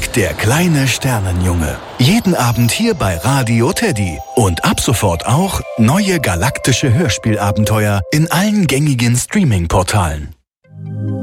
Erik, der kleine Sternenjunge. Jeden Abend hier bei Radio Teddy. Und ab sofort auch neue galaktische Hörspielabenteuer in allen gängigen Streaming-Portalen.